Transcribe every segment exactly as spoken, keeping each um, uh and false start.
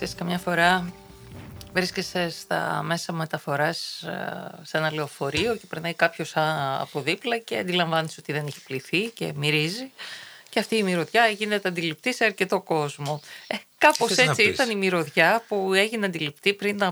Ξέρεις, καμιά φορά βρίσκεσαι στα μέσα μεταφοράς σε ένα λεωφορείο και περνάει κάποιος από δίπλα και αντιλαμβάνεσαι ότι δεν έχει πληθεί και μυρίζει. Και αυτή η μυρωδιά γίνεται αντιληπτή σε αρκετό κόσμο. Ε, κάπως έτσι ήταν η μυρωδιά που έγινε αντιληπτή πριν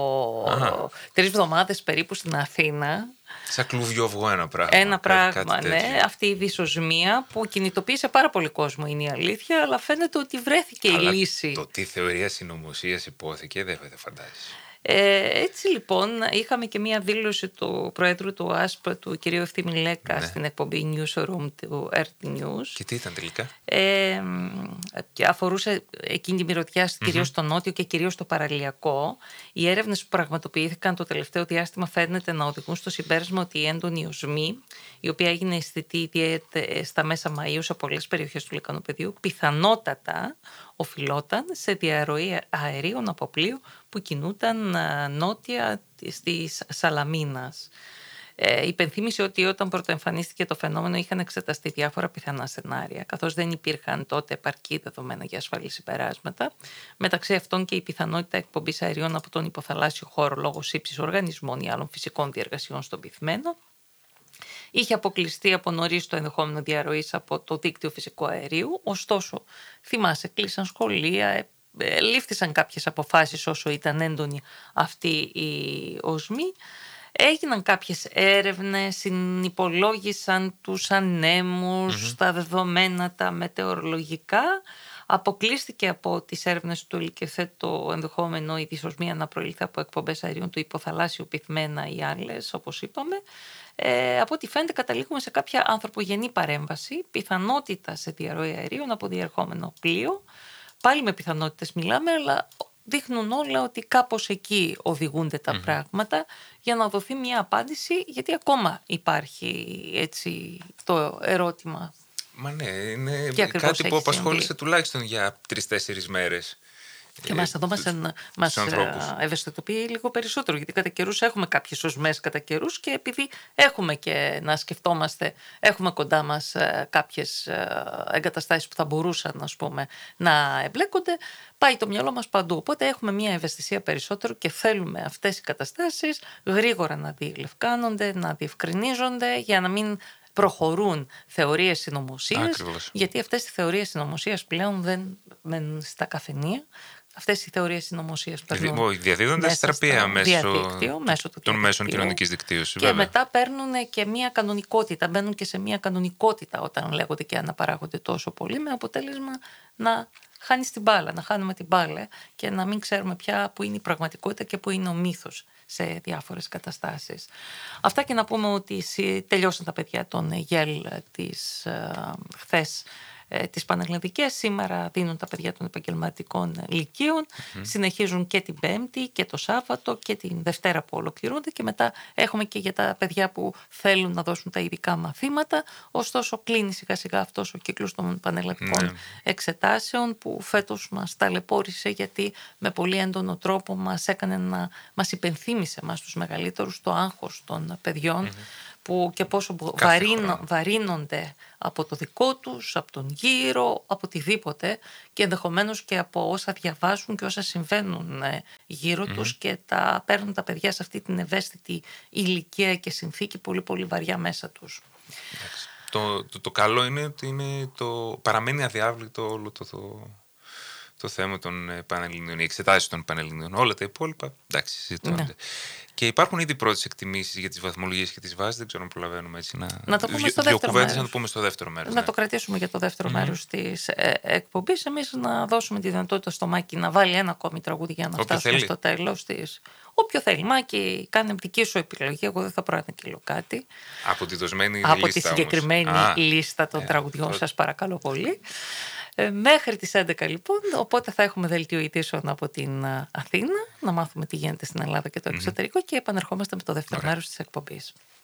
από τρεις εβδομάδες περίπου στην Αθήνα. Σαν κλουβιόβγο ένα πράγμα. Ένα κάτι, πράγμα, κάτι ναι. Αυτή η δυσοσμία που κινητοποίησε πάρα πολύ κόσμο είναι η αλήθεια, αλλά φαίνεται ότι βρέθηκε αλλά η λύση. Το τι θεωρία συνωμοσίας υπόθηκε δεν θα φαντάζεσαι. Ε, έτσι λοιπόν είχαμε και μία δήλωση του Προέδρου του ΑΣΠ, του κ. Ευθύμη Λέκα, ναι, στην εκπομπή Newsroom του ερ τι News. Και τι ήταν τελικά? Ε, και αφορούσε εκείνη τη μυρωδιά mm-hmm. κυρίως στο νότιο και κυρίως στο παραλιακό. Οι έρευνες που πραγματοποιήθηκαν το τελευταίο διάστημα φαίνεται να οδηγούν στο συμπέρασμα ότι η έντονη οσμή, η οποία έγινε αισθητή στα μέσα Μαΐου σε πολλές περιοχές του Λεκανοπεδίου, πιθανότατα οφειλόταν σε διαρροή αερίων από πλοίο που κινούταν νότια της Σαλαμίνας. Ε, υπενθύμησε ότι όταν πρωτοεμφανίστηκε το φαινόμενο είχαν εξεταστεί διάφορα πιθανά σενάρια, καθώς δεν υπήρχαν τότε επαρκή δεδομένα για ασφαλή συμπεράσματα. Μεταξύ αυτών και η πιθανότητα εκπομπής αερίων από τον υποθαλάσσιο χώρο λόγω σύψης οργανισμών ή άλλων φυσικών διεργασιών στον πυθμένο. Είχε αποκλειστεί από νωρίς το ενδεχόμενο διαρροής από το δίκτυο φυσικού αερίου, ωστόσο, θυμάσαι, κλείσαν σχολεία, ε, λήφθησαν κάποιες αποφάσεις όσο ήταν έντονη αυτή η οσμή. Έγιναν κάποιες έρευνες, συνυπολόγισαν τους ανέμους, mm-hmm. τα δεδομένα τα μετεωρολογικά. Αποκλείστηκε από τις έρευνες του ΕΛΚΕΘΕ το ενδεχόμενο η δυσοσμία να προήλθε από εκπομπές αερίων του υποθαλάσσιου πυθμένα ή άλλες, όπως είπαμε. Ε, από ό,τι φαίνεται καταλήγουμε σε κάποια ανθρωπογενή παρέμβαση, πιθανότητα σε διαρροή αερίων από διερχόμενο πλοίο. Πάλι με πιθανότητες μιλάμε, αλλά δείχνουν όλα ότι κάπως εκεί οδηγούνται τα mm-hmm. πράγματα για να δοθεί μια απάντηση, γιατί ακόμα υπάρχει έτσι το ερώτημα. Μα ναι, είναι κάτι που απασχόλησε συμβεί. Τουλάχιστον για τρεις-τέσσερις μέρες. Και μας εδώ μας, μας ευαισθητοποιεί λίγο περισσότερο, γιατί κατά καιρούς έχουμε κάποιες οσμές κατά καιρούς και επειδή έχουμε και να σκεφτόμαστε, έχουμε κοντά μας κάποιες εγκαταστάσεις που θα μπορούσαν, ας πούμε, να εμπλέκονται, πάει το μυαλό μας παντού. Οπότε έχουμε μια ευαισθησία περισσότερο και θέλουμε αυτές οι καταστάσεις γρήγορα να διελευκάνονται, να διευκρινίζονται για να μην προχωρούν θεωρίες συνωμοσίας, γιατί αυτές οι θεωρίες συνωμοσίας πλέον δεν μένουν στα καφενεία. Αυτές οι θεωρίες συνωμοσίας περνούν διαδίδονται στραπεία μέσω, μέσω του των μέσων κοινωνικής δικτύωσης. Και βέβαια. μετά παίρνουν και μια κανονικότητα, μπαίνουν και σε μια κανονικότητα όταν λέγονται και αναπαράγονται τόσο πολύ, με αποτέλεσμα να χάνεις την μπάλα, να χάνουμε την μπάλα και να μην ξέρουμε πια που είναι η πραγματικότητα και που είναι ο μύθος σε διάφορες καταστάσεις. Αυτά, και να πούμε ότι τελειώσαν τα παιδιά των ΓΕΛ της χθες τις πανελλαδικές, σήμερα δίνουν τα παιδιά των επαγγελματικών λυκείων, mm-hmm. συνεχίζουν και την Πέμπτη και το Σάββατο και την Δευτέρα που ολοκληρώνται, και μετά έχουμε και για τα παιδιά που θέλουν να δώσουν τα ειδικά μαθήματα. Ωστόσο κλείνει σιγά σιγά αυτός ο κύκλος των πανελλαδικών mm-hmm. εξετάσεων, που φέτος μας ταλαιπώρησε, γιατί με πολύ έντονο τρόπο μας έκανε να μας υπενθύμησε εμάς τους μεγαλύτερους το άγχος των παιδιών, mm-hmm. που και πόσο βαρύνο, βαρύνονται από το δικό τους, από τον γύρο, από οτιδήποτε, και ενδεχομένως και από όσα διαβάζουν και όσα συμβαίνουν γύρω mm-hmm. τους, και τα παίρνουν τα παιδιά σε αυτή την ευαίσθητη ηλικία και συνθήκη πολύ πολύ βαριά μέσα τους. Το, το, το καλό είναι ότι είναι το, παραμένει αδιάβλητο όλο το... το... το θέμα των Πανελληνίων, οι εξετάσεις των Πανελληνίων, όλα τα υπόλοιπα, εντάξει, συζητώνται. Ναι. Και υπάρχουν ήδη πρώτες εκτιμήσεις για τις βαθμολογίες και τις βάσεις, δεν ξέρω αν προλαβαίνουμε έτσι να, να το πούμε στο δεύτερο μέρος. Να το πούμε στο δεύτερο μέρος. Να ναι. το κρατήσουμε για το δεύτερο mm-hmm. μέρος της ε, εκπομπής. Εμείς να δώσουμε τη δυνατότητα στο Μάκη να βάλει ένα ακόμη τραγούδι για να Όποιο φτάσουμε θέλει. στο τέλος της. Όποιο θέλει. Μάκη, κάνε δική σου επιλογή. Εγώ δεν θα προαναγγείλω κάτι. Από τη δοσμένη Από λίστα, τη συγκεκριμένη όμως. λίστα των ε, τραγουδιών, ε, σας παρακαλώ πολύ. Ε, μέχρι τις έντεκα λοιπόν, οπότε θα έχουμε δελτίο ειδήσεων από την Αθήνα, να μάθουμε τι γίνεται στην Ελλάδα και το εξωτερικό, mm-hmm. και επανερχόμαστε με το δεύτερο okay. μέρος της εκπομπής.